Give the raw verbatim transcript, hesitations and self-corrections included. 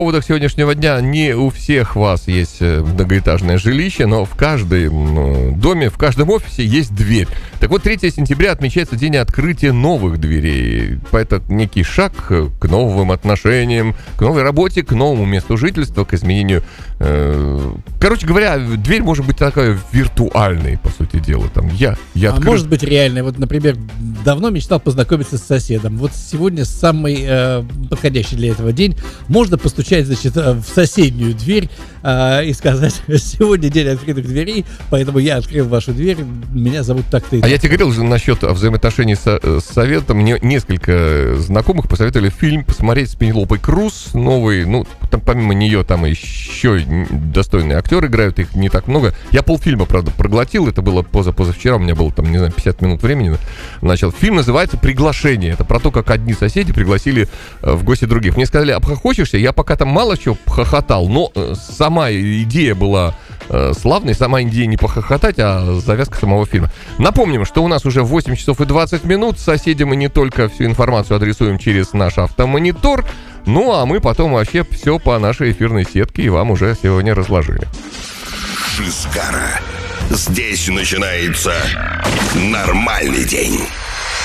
По поводу сегодняшнего дня, не у всех вас есть многоэтажное жилище, но в каждом доме, в каждом офисе есть дверь. Так вот, третьего сентября отмечается день открытия новых дверей. Это некий шаг к новым отношениям, к новой работе, к новому месту жительства, к изменению. Э, короче говоря, дверь может быть такая виртуальной, по сути дела. Там я, я открыт... А может быть реальной. Вот, например, давно мечтал познакомиться с соседом. Вот сегодня самый э, подходящий для этого день. Можно постучать, значит, в соседнюю дверь э, и сказать: сегодня день открытых дверей, поэтому я открыл вашу дверь, меня зовут так-то и так. А я тебе говорил же насчет взаимоотношений с, с советом. Мне несколько знакомых посоветовали фильм посмотреть с Пенелопой Круз, новый. Ну, там, помимо нее там еще достойные актеры играют, их не так много. Я полфильма, правда, проглотил, это было поза-позавчера, у меня было там, не знаю, пятьдесят минут времени. Начал. Фильм называется «Приглашение». Это про то, как одни соседи пригласили в гости других. Мне сказали: обхохочешься? Я пока там мало чего хохотал, но сама идея была э, славной, сама идея не похохотать, а завязка самого фильма. Напомним, что у нас уже восемь часов и двадцать минут, соседям мы не только всю информацию адресуем через наш автомонитор, ну а мы потом вообще все по нашей эфирной сетке и вам уже сегодня разложили. Шизгара. Здесь начинается нормальный день.